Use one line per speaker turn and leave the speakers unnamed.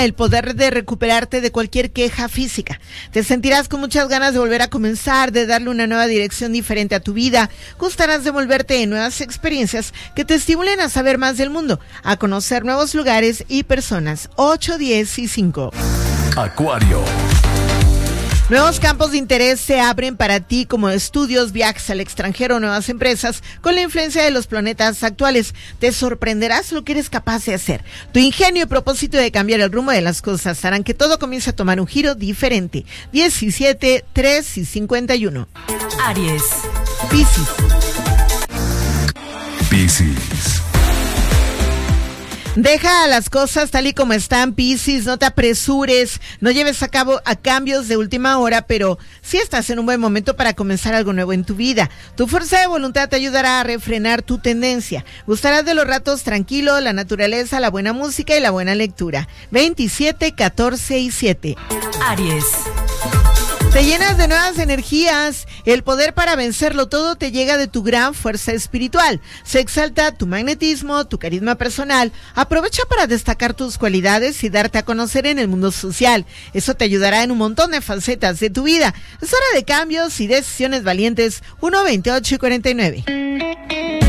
el poder de recuperarte de cualquier queja física. Te sentirás con muchas ganas de volver a comenzar, de darle una nueva dirección diferente a tu vida. Gustarás de envolverte en nuevas experiencias que te estimulen a saber más del mundo, a conocer nuevos lugares y personas. 8, 10 y 5.
Acuario.
Nuevos campos de interés se abren para ti, como estudios, viajes al extranjero, nuevas empresas. Con la influencia de los planetas actuales, te sorprenderás lo que eres capaz de hacer. Tu ingenio y propósito de cambiar el rumbo de las cosas harán que todo comience a tomar un giro diferente. 17, 3 y 51.
Aries.
Piscis.
Piscis.
Deja las cosas tal y como están, Piscis, no te apresures, no lleves a cabo cambios de última hora, pero sí estás en un buen momento para comenzar algo nuevo en tu vida. Tu fuerza de voluntad te ayudará a refrenar tu tendencia. Gustarás de los ratos tranquilos, la naturaleza, la buena música y la buena lectura. 27, 14 y 7.
Aries.
Te llenas de nuevas energías. El poder para vencerlo todo te llega de tu gran fuerza espiritual. Se exalta tu magnetismo, tu carisma personal. Aprovecha para destacar tus cualidades y darte a conocer en el mundo social. Eso te ayudará en un montón de facetas de tu vida. Es hora de cambios y decisiones valientes. 1, 28 y 49.